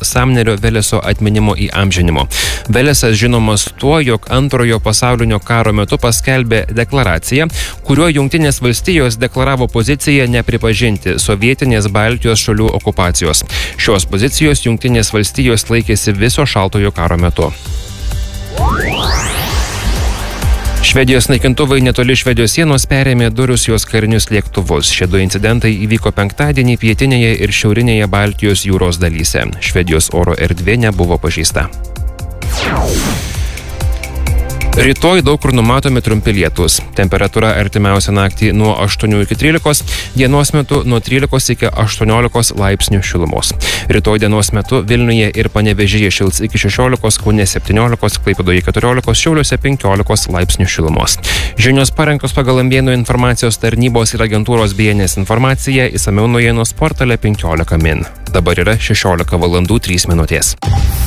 Samnerio Veleso atminimo įamžinimo. Velesas žinomas tuo, jog Antrojo pasaulinio karo metu paskelbė deklaraciją, kuriuo Jungtinės valstijos deklaravo poziciją nepripažinti sovietinės Baltijos šalių okupacijos. Šios pozicijos Jungtinės valstijos laikėsi viso Šaltojo karo metu. Švedijos naikintuvai netoli Švedijos sienos perėmė du Rusijos karinius lėktuvus. Šie du incidentai įvyko penktadienį pietinėje ir šiaurinėje Baltijos jūros dalyse. Švedijos oro erdvė nebuvo pažeista. Rytoj daug kur numatomi trumpi lietūs. Temperatūra artimiausią naktį nuo 8 iki 13, dienos metu nuo 13 iki 18 laipsnių šilumos. Rytoj dienos metu Vilniuje ir Panevėžyje šils iki 16, Kaune 17, Klaipėdoje 14, Šiauliuose 15 laipsnių šilumos. Žinios parengtos pagal Ambėnų informacijos tarnybos ir agentūros BNS informaciją, išsamiau naujienos portale 15 min. Dabar yra 16 valandų 3 minutės.